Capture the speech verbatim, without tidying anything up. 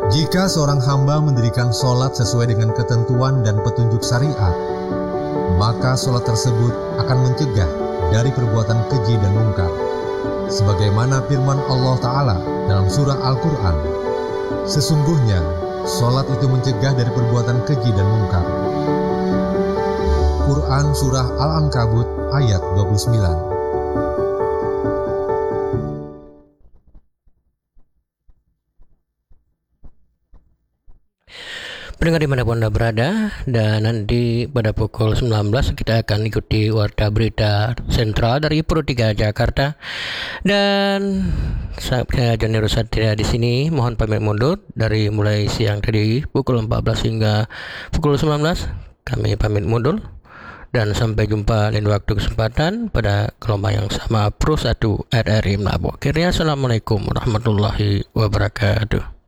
Jika seorang hamba mendirikan sholat sesuai dengan ketentuan dan petunjuk syariat, maka sholat tersebut akan mencegah dari perbuatan keji dan mungkar. Sebagaimana firman Allah Ta'ala dalam surah Al-Quran, sesungguhnya sholat itu mencegah dari perbuatan keji dan mungkar. Quran Surah Al-Ankabut ayat dua puluh sembilan. Pendengar dimanapun Anda berada, dan nanti pada pukul sembilan belas kita akan ikuti Warta Berita Sentral dari Pro tiga Jakarta. Dan saya Joni Rusatria di sini mohon pamit mundur dari mulai siang tadi pukul empat belas hingga pukul sembilan belas. Kami pamit mundur dan sampai jumpa lain waktu kesempatan pada gelombang yang sama Pro satu R R I Melabuh. Akhirnya, Assalamualaikum warahmatullahi wabarakatuh.